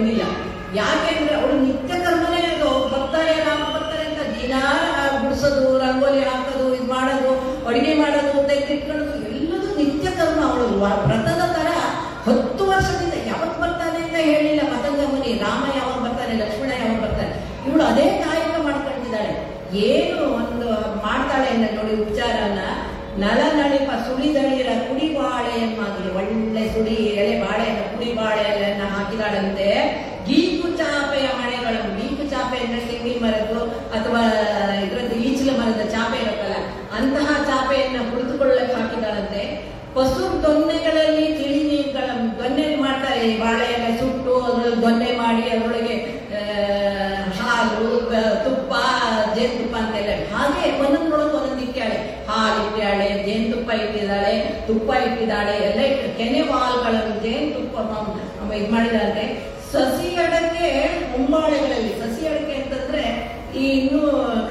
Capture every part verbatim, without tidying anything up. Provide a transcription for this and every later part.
ಬಂದಿಲ್ಲ. ಯಾಕೆಂದ್ರೆ ಅವಳು ನಿತ್ಯ ಕರ್ಮನೇ ಅದು. ಬರ್ತಾರೆ ರಾಮ ಬರ್ತಾರೆ ಅಂತ ದಿನ ಗುಡಿಸೋದು, ರಂಗೋಲಿ ಹಾಕೋದು, ಇದು ಮಾಡೋದು, ಅಡುಗೆ ಮಾಡೋದು, ತೆಗೆದಿಟ್ಕೊಳ್ಳೋದು ಎಲ್ಲದೂ ನಿತ್ಯ ಕರ್ಮ. ಅವಳು ವ್ರತದ ತರ ಹತ್ತು ವರ್ಷದಿಂದ ಯಾವಾಗ ಬರ್ತಾನೆ ಅಂತ ಹೇಳಿಲ್ಲ ಮತಂಗ ಮುನಿ. ರಾಮ ಯಾವಾಗ ಬರ್ತಾನೆ, ಲಕ್ಷ್ಮಣ ಯಾವಾಗ ಬರ್ತಾನೆ, ಇವಳು ಅದೇ ಕಾಯಕ ಮಾಡ್ಕೊಂಡಿದ್ದಾಳೆ. ಏನು ಒಂದು ಮಾಡ್ತಾಳೆ ಅಂತ ನೋಡಿ ಉಪಚಾರನ. ನಳ ನಳಿಪ ಸುಳಿದಳಿರ ಕುಡಿ ಬಾಳೆಯನ್ನಾಗಲಿ, ಒಳ್ಳೆ ಸುಡಿ ಎಲೆ ಬಾಳೆಯನ್ನ ಕುಡಿ ಬಾಳೆ ಎಲೆಯನ್ನ ಹಾಕಿದಾಳಂತೆ. ಗೀಕು ಚಾಪೆಯ ಮಳೆಗಳು, ಗೀಕು ಚಾಪೆ ಅಂದ್ರೆ ತೆಂಗಿನ ಮರದ್ದು ಅಥವಾ ಇದ್ರದ್ದು ಈಚಲ ಮರದ ಚಾಪೆ ಇರುತ್ತಲ್ಲ, ಅಂತಹ ಚಾಪೆಯನ್ನ ಕುಳಿತುಕೊಳ್ಳಕ್ಕೆ ಹಾಕಿದಾಳಂತೆ. ಪಸು ದೊನ್ನೆಗಳಲ್ಲಿ ತಿಳಿ ನೀರುಗಳ ದೊನ್ನೆ ಮಾಡ್ತಾರೆ, ಬಾಳೆ ಎಲೆ ಸುಟ್ಟು ಅದ್ರಲ್ಲಿ ದೊನ್ನೆ ಮಾಡಿ ಅದರೊಳಗೆ ಹಾಲು, ತುಪ್ಪ, ಜೇನುತುಪ್ಪ ಅಂತೆಲ್ಲ. ಹಾಗೆ ಒಂದೊಂದೊಳಗೆ ಒಂದೊಂದು ಇಟ್ಟಾಳೆ. ಹಾಲು ಇಟ್ಟಾಳೆ, ಜೇನುತುಪ್ಪ ಇಟ್ಟಿದ್ದಾಳೆ, ತುಪ್ಪ ಇಟ್ಟಿದ್ದಾಳೆ, ಎಲ್ಲ ಇಟ್ಟು ಕೆನೆ ವಾಲ್ಗಳನ್ನು ಜೇನುತುಪ್ಪ ಇದು ಮಾಡಿದಾರೆ. ಸಸಿ ಅಡಕೆ ಹೊಂಬಾಳೆಗಳಲ್ಲಿ, ಸಸಿ ಅಡಕೆ ಅಂತಂದ್ರೆ ಈ ಇನ್ನು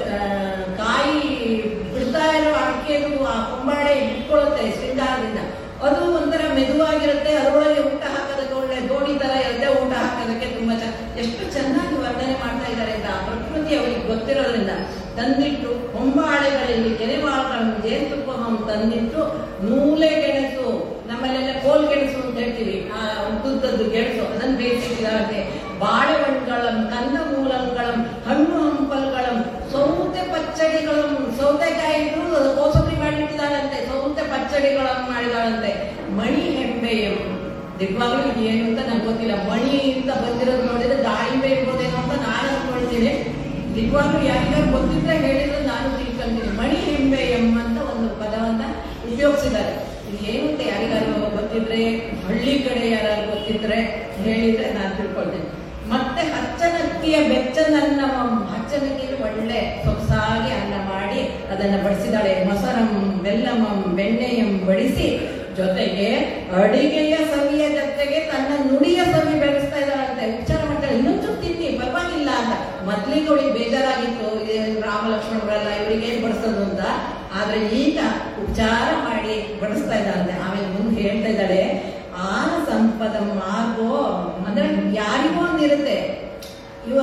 ಕಾಯಿ ಬಿಡ್ತಾ ಇರೋ ಅಡಕೆದು ಆ ಹೊಂಬಾಳೆ ಇಟ್ಕೊಳ್ಳುತ್ತೆ ಶೃಂಗಾರದಿಂದ. ಅದು ಒಂಥರ ಮೆದುವಾಗಿರುತ್ತೆ, ಅದರೊಳಗೆ ಊಟ ಹಾಕೋದಕ್ಕೆ ಒಳ್ಳೆ ದೋಣಿ ತರ ಇರುತ್ತೆ, ಊಟ ಹಾಕೋದಕ್ಕೆ ತುಂಬಾ ಚೆನ್ನ ಎಷ್ಟು ಚೆನ್ನಾಗಿ ವರ್ಣನೆ ಮಾಡ್ತಾ ಇದ್ದಾರೆ ಅಂತ ಪ್ರಕೃತಿ ಅವರಿಗೆ ಗೊತ್ತಿರೋದ್ರಿಂದ ತಂದಿಟ್ಟು ಹೊಂಬಾಳೆಗಳಲ್ಲಿ ಕೆರೆವಾಳಗಳನ್ನು ಜೇನುತುಪ್ಪವನ್ನು ತಂದಿಟ್ಟು ಮೂಲೆ ಗೆಣಸು, ನಮ್ಮಲ್ಲೆಲ್ಲ ಕೋಲ್ ಗೆಣಸು ಅಂತ ಹೇಳ್ತೀವಿ, ಆ ಉದ್ದುದ್ದದ್ದು ಗೆಣಸು, ಅದನ್ನು ಬೇಯಿಸಿಟ್ಟಿದ್ದಾರೆ. ಬಾಳೆಹಣ್ಣುಗಳಂ ಕಂದ ಮೂಲಂಗಳಂ ಹಣ್ಣು ಹಂಪಲ್ಗಳಂ ಸೌತೆ ಪಚ್ಚಡಿಗಳಂ, ಸೌತೆಕಾಯಿ ಇಟ್ಟು ಕೋಸಂಬರಿ ಮಾಡಿಟ್ಟಿದ್ದಾಳಂತೆ, ಸೌತೆ ಪಚ್ಚಡಿಗಳನ್ನು ಮಾಡಿದಾಳಂತೆ. ಮಣಿ ಹೆಂಬೆಯಂ, ನಿಜವಾಗ್ಲೂ ಇದು ಏನು ಅಂತ ನಂಗೆ ಗೊತ್ತಿಲ್ಲ. ಮಣಿ ಅಂತ ಬಂದಿರೋದು ನೋಡಿದ್ರೆ ದಾಳಿಂಬೆ ಇರ್ಬೋದೇನೋ ಅಂತ ನಾನು ಅನ್ಕೊಳ್ತೀನಿ. ನಿಜವಾಗ್ಲೂ ಯಾರಿಗಾರು ಗೊತ್ತಿದ್ರೆ ಹೇಳಿದ್ರೆ ನಾನು ತಿಳ್ಕೊಂತೀನಿ. ಮಣಿ ಹೆಂಬೆಯಂ ಅಂತ ಒಂದು ಪದವನ್ನ ಉಪಯೋಗಿಸಿದ್ದಾರೆ. ಇದು ಏನು ಅಂತ ಯಾರಿಗಾರು ಗೊತ್ತಿದ್ರೆ, ಹಳ್ಳಿ ಕಡೆ ಯಾರು ಗೊತ್ತಿದ್ರೆ ಹೇಳಿದ್ರೆ ನಾನು ತಿಳ್ಕೊಳ್ತೇನೆ. ಮತ್ತೆ ಹಚ್ಚನಕ್ಕಿಯ ಬೆಚ್ಚನನ್ನ, ಹಚ್ಚನಕ್ಕಿಯಲ್ಲಿ ಒಳ್ಳೆ ಸೊಗಸಾಗಿ ಅನ್ನ ಮಾಡಿ ಅದನ್ನ ಬಡಿಸಿದಾಳೆ. ಮೊಸರಂ ಬೆಲ್ಲಮಂ ಬೆಣ್ಣೆಯಂ ಬಡಿಸಿ ಜೊತೆಗೆ ಅಡಿಗೆಯ ಸವಿಯ ಜೊತೆಗೆ ತನ್ನ ನುಡಿಯ ಸವಿ ಬೆಳೆಸ್ತಾ ಇದ್ದಾಳಂತೆ. ಉಪಚಾರ ಮಾಡ್ತಾಳೆ, ಇನ್ನೊಂದು ತಿಂತಿ ಪರವಾಗಿಲ್ಲ ಅಂತ. ಮೊದ್ಲಿಗೆ ಅವಳಿಗೆ ಬೇಜಾರಾಗಿತ್ತು, ರಾಮ ಲಕ್ಷ್ಮಣರೆಲ್ಲ ಇವರಿಗೆ ಏನ್ ಬಡಿಸೋದು ಅಂತ. ಆದ್ರೆ ಈಗ ಉಪಚಾರ ಮಾಡಿ ಬಡಿಸ್ತಾ ಇದ್ದಾಳಂತೆ. ಆಮೇಲೆ ಮುಂದೆ ಹೇಳ್ತಾ ಇದ್ದಾಳೆ, ಆನ ಸಂಪದ ಮಾರ್ಗೋ ಅಂದ್ರೆ ಯಾರಿಗೂ ಒಂದಿರುತ್ತೆ. ಇವ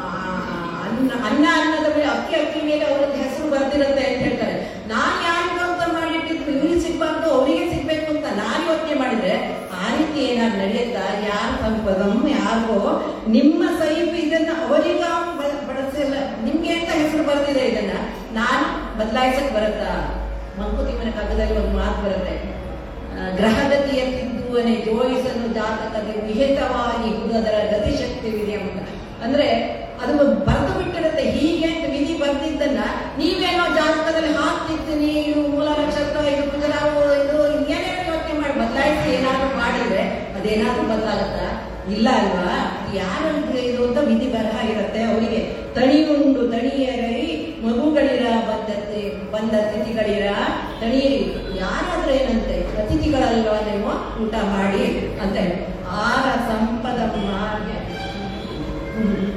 ಅನ್ನ ಅನ್ನ ಅನ್ನದ ಮೇಲೆ ಅಕ್ಕಿ ಅಕ್ಕಿ ಮೇಲೆ ಅವ್ರದ್ದು ಹೆಸರು ಬರ್ತಿರುತ್ತೆ ಅಂತ ಹೇಳ್ತಾರೆ. ನಾನ್ ಯಾರಿಗೂ ಅಂತ ಮಾಡಿಟ್ಟಿದ್ರು, ಇವ್ರಿಗೆ ಸಿಗ್ಬಾರ್ದು ಅವ್ರಿಗೆ ಸಿಗ್ಬೇಕು ಅಂತ ನಾನು ಯೋಚನೆ ಮಾಡಿದ್ರೆ ಆ ರೀತಿ ಏನಾದ್ರು ನಡೆಯುತ್ತಾ? ಯಾರ ಸಂಪದಂ ಯಾರಿಗೋ ನಿಮ್ಮ ಸೈಫ್ ಇದನ್ನ ಅವರಿಗ ಬಳಸಿಲ್ಲ, ನಿಮ್ಗೆ ಅಂತ ಹೆಸರು ಬರ್ತಿದೆ, ಇದನ್ನ ನಾನು ಬದಲಾಯಿಸಕ್ ಬರುತ್ತಾ? ಮಂಕುತಿಮ್ಮನ ಕಾಗದಲ್ಲಿ ಒಂದು ಮಾತು ಬರುತ್ತೆ, ಗ್ರಹಗತಿಯ ತಿದ್ದುವನೆ ಜೋಯಿಸಲು ಜಾತಕದ ವಿಹಿತವಾಗಿ ಅದರ ಗತಿಶಕ್ತಿವಿದೆ ಅಂತ. ಅಂದ್ರೆ ಅದು ಬರೆದು ಬಿಟ್ಟಿರುತ್ತೆ, ಹೀಗೆ ಅಂತ ವಿಧಿ ಬರ್ತಿದ್ದನ್ನ ನೀವೇನೋ ಜಾತಕದಲ್ಲಿ ಹಾಕ್ತಿರ್ತೀನಿ, ಇದು ಮೂಲ ನಕ್ಷತ್ರ, ಇದು ಕುಜರಾವು, ಇದು ಏನೇನೋ ಯೋಚನೆ ಮಾಡಿ ಬದಲಾಯಿಸಿ ಏನಾದ್ರು ಮಾಡಿದ್ರೆ ಅದೇನಾದ್ರೂ ಬದಲಾಗತ್ತಾ? ಇಲ್ಲ ಅಲ್ವಾ? ಯಾರಂದ್ರೆ ಇದು ಅಂತ ವಿಧಿ ಬರಹ ಇರುತ್ತೆ ಅವರಿಗೆ. ತಣಿಯುಂಡು ತಣಿಯರೈ ಮಗುಗಳಿರ ಬಂದತ್ತೆ ಬಂದ ಅತಿಥಿಗಳಿರ ತಣಿಯರಿ. ಯಾರಾದ್ರೂ ಏನಂತೆ, ಅತಿಥಿಗಳಲ್ವಾ ನೀವು, ಊಟ ಮಾಡಿ ಅಂತ ಹೇಳಿ. ಆರ ಸಂಪದ ಮಾರ್ಗ